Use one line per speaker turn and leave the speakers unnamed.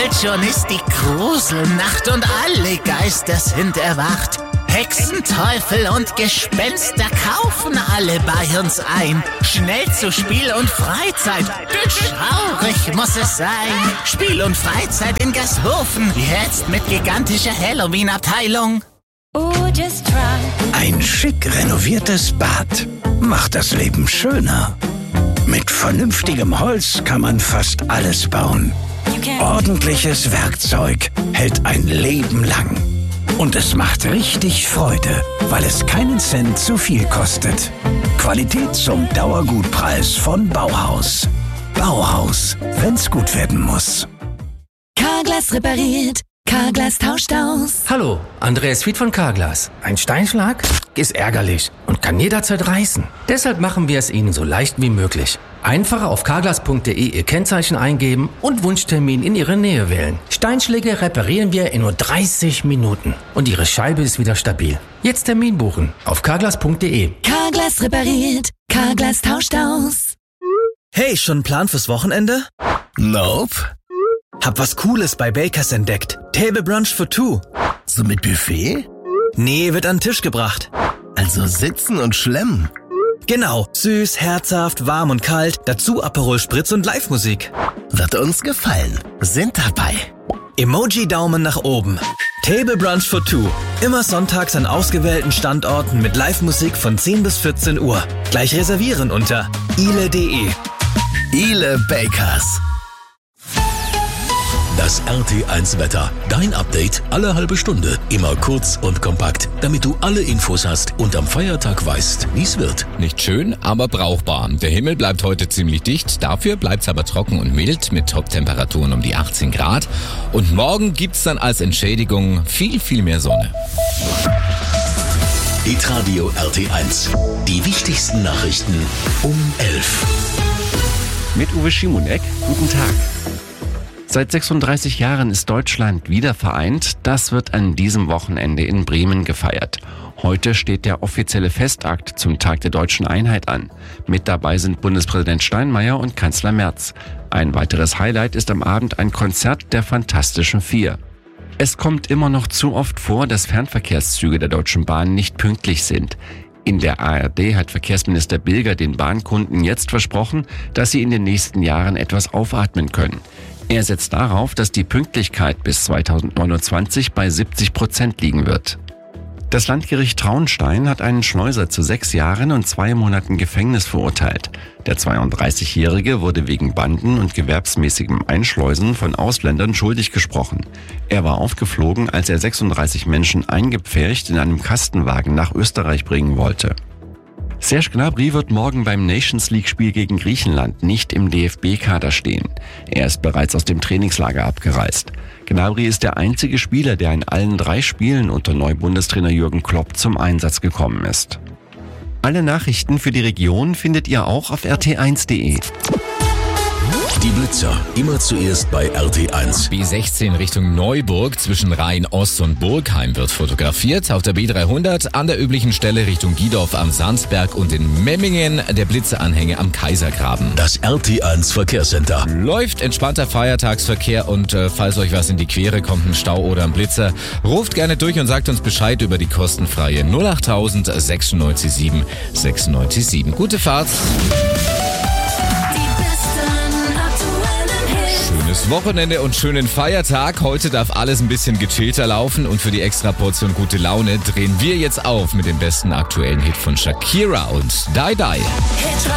Bald schon ist die Gruselnacht und alle Geister sind erwacht. Hexen, Teufel und Gespenster kaufen alle bei uns ein. Schnell zu Spiel und Freizeit, denn schaurig muss es sein. Spiel und Freizeit in Gasthofen, jetzt mit gigantischer Halloween-Abteilung.
Oh, just try.
Ein schick renoviertes Bad macht das Leben schöner. Mit vernünftigem Holz kann man fast alles bauen. Ordentliches Werkzeug hält ein Leben lang. Und es macht richtig Freude, weil es keinen Cent zu viel kostet. Qualität zum Dauergutpreis von Bauhaus. Bauhaus, wenn's gut werden muss.
Carglass repariert. Carglass tauscht aus.
Hallo, Andreas Fied von Carglass. Ein Steinschlag ist ärgerlich und kann jederzeit reißen. Deshalb machen wir es Ihnen so leicht wie möglich. Einfach auf carglass.de Ihr Kennzeichen eingeben und Wunschtermin in Ihre Nähe wählen. Steinschläge reparieren wir in nur 30 Minuten und Ihre Scheibe ist wieder stabil. Jetzt Termin buchen auf carglass.de.
Carglass repariert. Carglass tauscht aus.
Hey, schon einen Plan fürs Wochenende?
Nope.
Hab was Cooles bei Bakers entdeckt. Table Brunch for two.
So mit Buffet?
Nee, wird an den Tisch gebracht.
Also sitzen und schlemmen.
Genau. Süß, herzhaft, warm und kalt. Dazu Aperol Spritz und Live-Musik.
Wird uns gefallen. Sind dabei.
Emoji-Daumen nach oben. Table Brunch for two. Immer sonntags an ausgewählten Standorten mit Live-Musik von 10 bis 14 Uhr. Gleich reservieren unter ile.de.
Ile Bakers.
Das RT1 Wetter. Dein Update alle halbe Stunde. Immer kurz und kompakt, damit du alle Infos hast und am Feiertag weißt, wie es wird.
Nicht schön, aber brauchbar. Der Himmel bleibt heute ziemlich dicht. Dafür bleibt es aber trocken und mild mit Top-Temperaturen um die 18 Grad. Und morgen gibt's dann als Entschädigung viel, viel mehr Sonne.
Hitradio RT1. Die wichtigsten Nachrichten um 11.
Mit Uwe Schimonek. Guten Tag. Seit 36 Jahren ist Deutschland wieder vereint. Das wird an diesem Wochenende in Bremen gefeiert. Heute steht der offizielle Festakt zum Tag der deutschen Einheit an. Mit dabei sind Bundespräsident Steinmeier und Kanzler Merz. Ein weiteres Highlight ist am Abend ein Konzert der Fantastischen Vier. Es kommt immer noch zu oft vor, dass Fernverkehrszüge der Deutschen Bahn nicht pünktlich sind. In der ARD hat Verkehrsminister Bilger den Bahnkunden jetzt versprochen, dass sie in den nächsten Jahren etwas aufatmen können. Er setzt darauf, dass die Pünktlichkeit bis 2029 bei 70% liegen wird. Das Landgericht Traunstein hat einen Schleuser zu 6 Jahren und 2 Monaten Gefängnis verurteilt. Der 32-Jährige wurde wegen Banden und gewerbsmäßigem Einschleusen von Ausländern schuldig gesprochen. Er war aufgeflogen, als er 36 Menschen eingepfercht in einem Kastenwagen nach Österreich bringen wollte. Serge Gnabry wird morgen beim Nations-League-Spiel gegen Griechenland nicht im DFB-Kader stehen. Er ist bereits aus dem Trainingslager abgereist. Gnabry ist der einzige Spieler, der in allen 3 Spielen unter Neubundestrainer Jürgen Klopp zum Einsatz gekommen ist. Alle Nachrichten für die Region findet ihr auch auf rt1.de.
Die Blitzer. Immer zuerst bei RT1.
B16 Richtung Neuburg zwischen Rhein-Ost und Burgheim wird fotografiert. Auf der B300 an der üblichen Stelle Richtung Giedorf am Sandsberg und in Memmingen der Blitzeranhänger am Kaisergraben.
Das RT1 Verkehrscenter.
Läuft entspannter Feiertagsverkehr und falls euch was in die Quere kommt, ein Stau oder ein Blitzer, ruft gerne durch und sagt uns Bescheid über die kostenfreie 08000 96 7 96 7. Gute Fahrt. Schönes Wochenende und schönen Feiertag. Heute darf alles ein bisschen gechillter laufen und für die extra Portion gute Laune drehen wir jetzt auf mit dem besten aktuellen Hit von Shakira und Die Die.